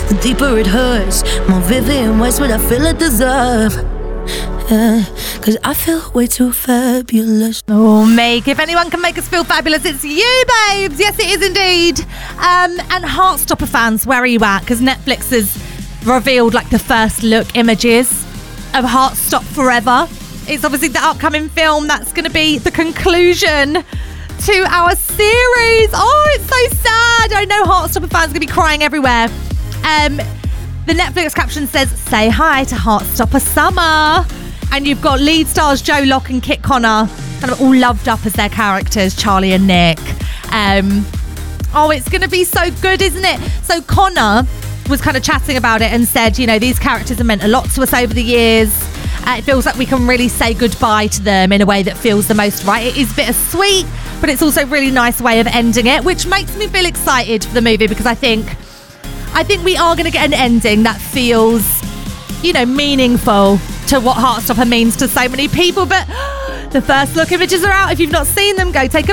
the deeper it hurts. More vivid and worse what I feel I deserve. Yeah, cause I feel way too fabulous. Oh, Meg, if anyone can make us feel fabulous, it's you, babes. Yes, it is indeed. And Heartstopper fans, where are you at? Because Netflix has revealed like the first look images of Heartstop Forever. It's obviously the upcoming film that's going to be the conclusion to our series. Oh, it's so sad. I know Heartstopper fans are going to be crying everywhere. The Netflix caption says, "Say hi to Heartstopper Summer." And you've got lead stars Joe Locke and Kit Connor kind of all loved up as their characters, Charlie and Nick. It's going to be so good, isn't it? So Connor was kind of chatting about it and said, you know, these characters have meant a lot to us over the years. It feels like we can really say goodbye to them in a way that feels the most right. It is bittersweet, but it's also a really nice way of ending it, which makes me feel excited for the movie because I think we are going to get an ending that feels, you know, meaningful to what Heartstopper means to so many people. But the first look images are out. If you've not seen them, go take a